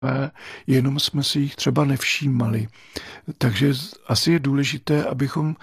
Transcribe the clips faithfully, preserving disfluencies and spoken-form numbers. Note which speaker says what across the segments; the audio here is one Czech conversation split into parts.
Speaker 1: jenom jsme si jich třeba nevšímali. Takže asi je důležité, abychom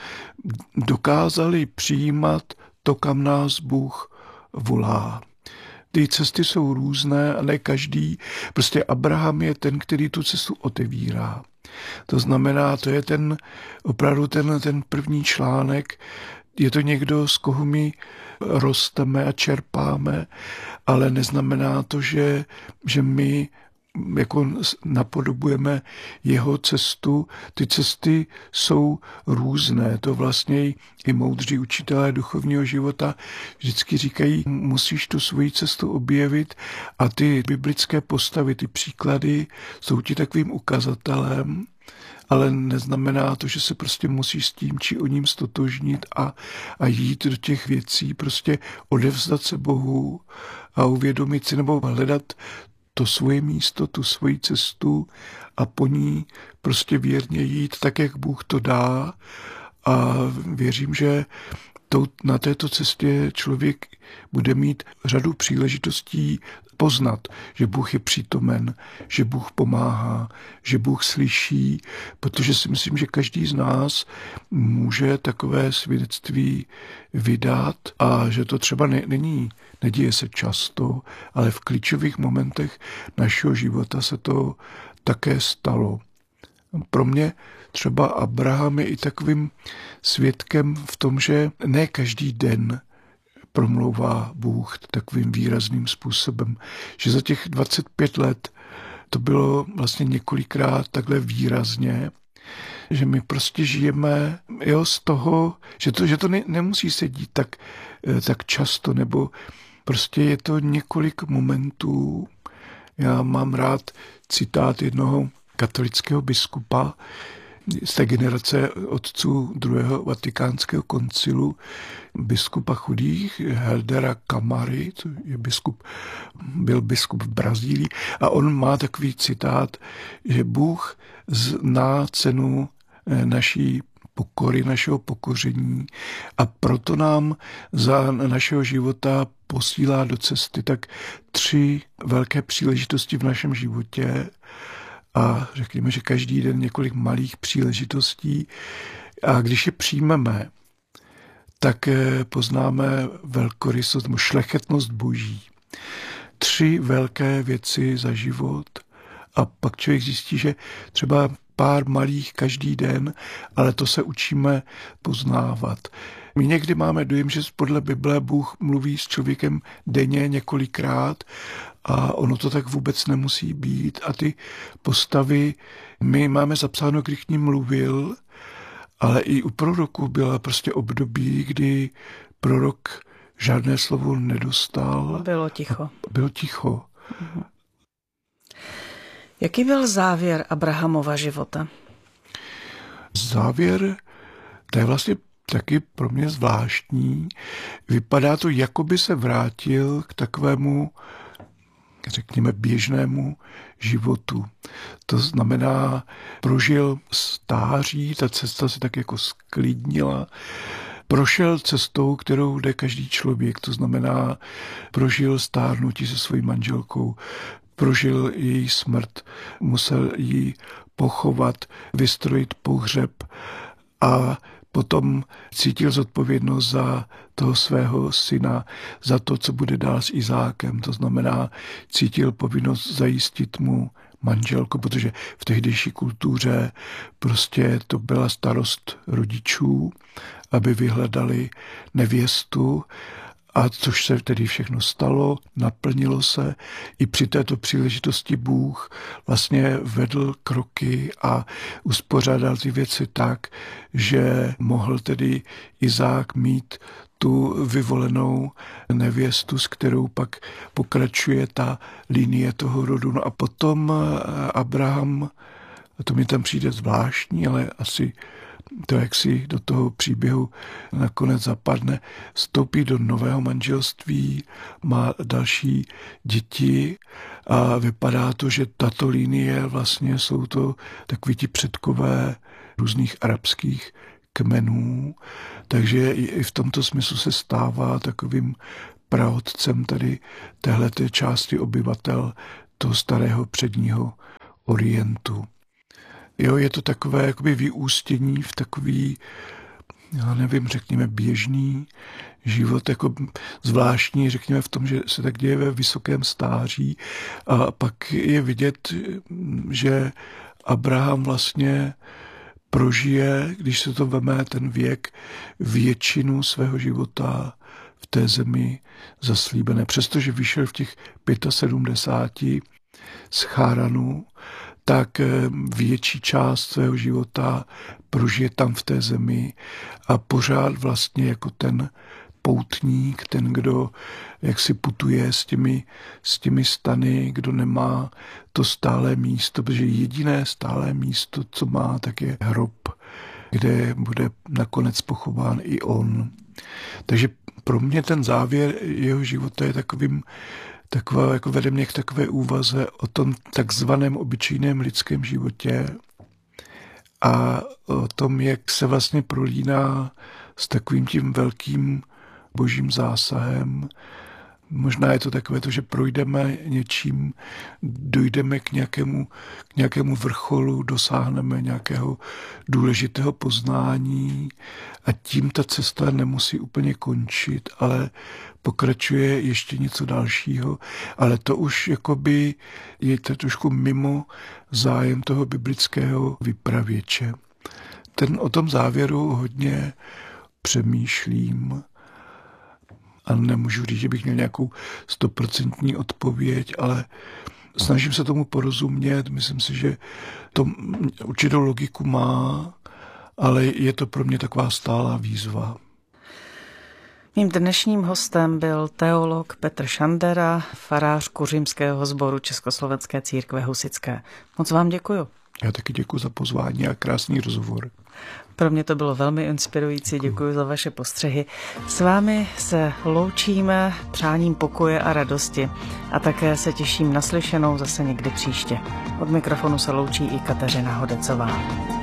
Speaker 1: dokázali přijímat to, kam nás Bůh volá. Ty cesty jsou různé a ne každý. Prostě Abraham je ten, který tu cestu otevírá. To znamená, to je ten opravdu ten, ten první článek. Je to někdo, z koho my rosteme a čerpáme, ale neznamená to, že, že my jako napodobujeme jeho cestu. Ty cesty jsou různé. To vlastně i moudří učitelé duchovního života vždycky říkají, musíš tu svoji cestu objevit a ty biblické postavy, ty příklady jsou ti takovým ukazatelem, ale neznamená to, že se prostě musíš s tím či o ním stotožnit a, a jít do těch věcí, prostě odevzdat se Bohu a uvědomit si nebo hledat to svoje místo, tu svoji cestu a po ní prostě věrně jít tak, jak Bůh to dá. A věřím, že to, na této cestě člověk bude mít řadu příležitostí poznat, že Bůh je přítomen, že Bůh pomáhá, že Bůh slyší, protože si myslím, že každý z nás může takové svědectví vydat a že to třeba ne, není, neděje se často, ale v klíčových momentech našeho života se to také stalo. Pro mě třeba Abraham je i takovým svědkem v tom, že ne každý den promlouvá Bůh takovým výrazným způsobem, že za těch dvacet pět let to bylo vlastně několikrát takhle výrazně, že my prostě žijeme jo, z toho, že to, že to ne, nemusí se dít tak, tak často, nebo prostě je to několik momentů. Já mám rád citát jednoho katolického biskupa z té generace otců druhého vatikánského koncilu, biskupa chudých, Heldera Camary, to je biskup, byl biskup v Brazílii, a on má takový citát, že Bůh zná cenu naší pokory, našeho pokoření a proto nám za našeho života posílá do cesty tak tři velké příležitosti v našem životě a řekněme, že každý den několik malých příležitostí a když je přijmeme, tak poznáme velkorysost nebo šlechetnost Boží. Tři velké věci za život a pak člověk zjistí, že třeba pár malých každý den, ale to se učíme poznávat. My někdy máme dojem, že podle Bible Bůh mluví s člověkem denně několikrát a ono to tak vůbec nemusí být. A ty postavy, my máme zapsáno, když k ním mluvil, ale i u proroku byla prostě období, kdy prorok žádné slovo nedostal.
Speaker 2: Bylo ticho.
Speaker 1: Bylo ticho.
Speaker 2: Mhm. Jaký byl závěr Abrahamova života?
Speaker 1: Závěr, to je vlastně taky pro mě zvláštní. Vypadá to, jako by se vrátil k takovému, řekněme, běžnému životu. To znamená, prožil stáří, ta cesta se tak jako sklidnila, prošel cestou, kterou jde každý člověk, to znamená, prožil stárnutí se svojí manželkou, prožil její smrt, musel ji pochovat, vystrojit pohřeb a potom cítil zodpovědnost za toho svého syna, za to, co bude dál s Izákem. To znamená, cítil povinnost zajistit mu manželku, protože v tehdejší kultuře prostě to byla starost rodičů, aby vyhledali nevěstu, a což se tedy všechno stalo, naplnilo se. I při této příležitosti Bůh vlastně vedl kroky a uspořádal ty věci tak, že mohl tedy Izák mít tu vyvolenou nevěstu, s kterou pak pokračuje ta linie toho rodu. No a potom Abraham, a to mi tam přijde zvláštní, ale asi to, jak si do toho příběhu nakonec zapadne, vstoupí do nového manželství, má další děti a vypadá to, že tato linie vlastně jsou to takoví ti předkové různých arabských kmenů, takže i v tomto smyslu se stává takovým praotcem tady téhleté části obyvatel toho starého předního Orientu. Jo, je to takové jakoby vyústění v takový, já nevím, řekněme běžný život, jako zvláštní, řekněme v tom, že se tak děje ve vysokém stáří a pak je vidět, že Abraham vlastně prožije, když se to veme ten věk, většinu svého života v té zemi zaslíbené. Přestože vyšel v těch sedmdesáti pěti z Cháranu, tak větší část svého života prožije tam v té zemi a pořád vlastně jako ten poutník, ten, kdo jak si putuje s těmi, s těmi stany, kdo nemá to stálé místo, protože jediné stálé místo, co má, tak je hrob, kde bude nakonec pochován i on. Takže pro mě ten závěr jeho života je takovým Taková, jako vede mě k takové úvaze o tom takzvaném obyčejném lidském životě a o tom, jak se vlastně prolíná s takovým tím velkým božím zásahem. Možná je to takové to, že projdeme něčím, dojdeme k nějakému, k nějakému vrcholu, dosáhneme nějakého důležitého poznání a tím ta cesta nemusí úplně končit, ale pokračuje ještě něco dalšího, ale to už jakoby je to trošku mimo zájem toho biblického vypravěče. Ten o tom závěru hodně přemýšlím a nemůžu říct, že bych měl nějakou stoprocentní odpověď, ale snažím se tomu porozumět. Myslím si, že to určitou logiku má, ale je to pro mě taková stálá výzva.
Speaker 2: Mým dnešním hostem byl teolog Petr Šandera, farář Kuřimského sboru Československé církve husitské. Moc vám děkuju.
Speaker 1: Já taky děkuji za pozvání a krásný rozhovor.
Speaker 2: Pro mě to bylo velmi inspirující, děkuji za vaše postřehy. S vámi se loučíme přáním pokoje a radosti a také se těším na slyšenou zase někdy příště. Od mikrofonu se loučí i Kateřina Hodecová.